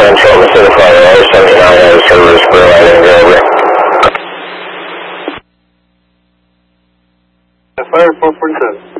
Central, Pacific Flight 79 service, clear light and over. Fire 447.